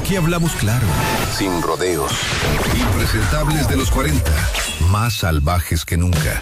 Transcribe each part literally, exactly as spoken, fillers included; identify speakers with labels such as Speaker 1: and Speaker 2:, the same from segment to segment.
Speaker 1: Aquí hablamos claro, sin rodeos. Impresentables de los cuarenta, más salvajes que nunca.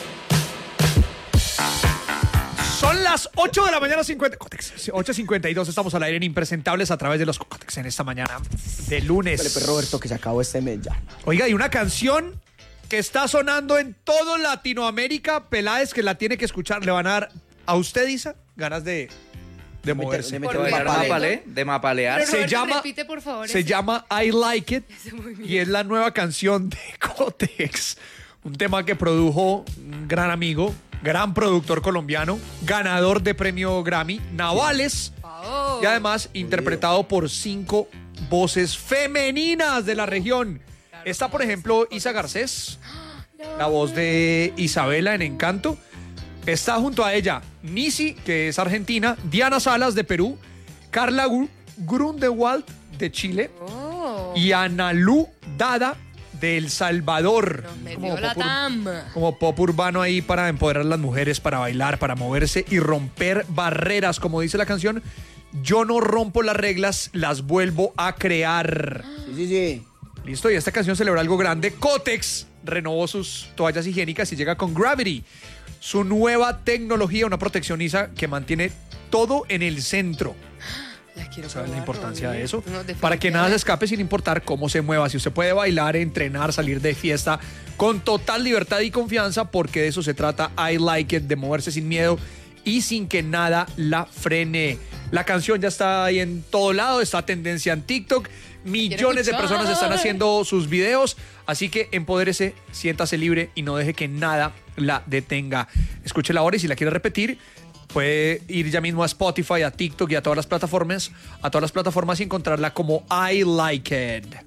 Speaker 2: Son las ocho de la mañana, cincuenta, ocho cincuenta y dos. Estamos al aire en Impresentables a través de los Cocotex en esta mañana de lunes.
Speaker 3: Dale, pues, Roberto, que se acabó este mes ya.
Speaker 2: Oiga, y una canción que está sonando en todo Latinoamérica, Peláez, que la tiene que escuchar. Le van a dar a usted, Isa, ganas de, de moverse.
Speaker 3: De
Speaker 4: ¿De
Speaker 3: meter un
Speaker 4: bailar
Speaker 3: mapale,
Speaker 4: mapale? ¿De mapalear?
Speaker 5: Pero
Speaker 2: Se
Speaker 5: Roberto,
Speaker 2: llama,
Speaker 5: repite, por favor,
Speaker 2: se
Speaker 5: ese.
Speaker 2: llama I Like It
Speaker 5: Ese muy bien.
Speaker 2: y es la nueva canción de Cotex. Un tema que produjo un gran amigo, gran productor colombiano, ganador de premio Grammy, Navales,
Speaker 5: Oh.
Speaker 2: y además interpretado por cinco voces femeninas de la región. Está, por ejemplo, Isa Garcés, la voz de Isabela en Encanto. Está junto a ella Nisi, que es argentina, Diana Salas de Perú, Carla Gr- Grunewald de Chile
Speaker 5: Oh.
Speaker 2: y Analu Dada de El Salvador.
Speaker 5: Nos metió
Speaker 2: Como
Speaker 5: la
Speaker 2: pop, ur-
Speaker 5: tam.
Speaker 2: como pop urbano ahí para empoderar a las mujeres, para bailar, para moverse y romper barreras. Como dice la canción, yo no rompo las reglas, las vuelvo a crear.
Speaker 3: Sí, sí, sí.
Speaker 2: Listo, y esta canción celebra algo grande. Cotex renovó sus toallas higiénicas y llega con Gravity, su nueva tecnología, una protección ISA que mantiene todo en el centro.
Speaker 5: La quiero
Speaker 2: ¿Sabes la
Speaker 5: probar,
Speaker 2: importancia de
Speaker 5: Roberto?
Speaker 2: eso?
Speaker 5: No,
Speaker 2: Para que
Speaker 5: definitivamente.
Speaker 2: nada se escape sin importar cómo se mueva. Si usted puede bailar, entrenar, salir de fiesta con total libertad y confianza, porque de eso se trata I Like It, de moverse sin miedo y sin que nada la frene. La canción ya está ahí en todo lado, está tendencia en TikTok. Millones de
Speaker 5: escuchar.
Speaker 2: personas están haciendo sus videos, así que empodérese, siéntase libre y no deje que nada la detenga. Escúchela ahora y si la quiere repetir, puede ir ya mismo a Spotify, a TikTok y a todas las plataformas, a todas las plataformas y encontrarla como I Like It.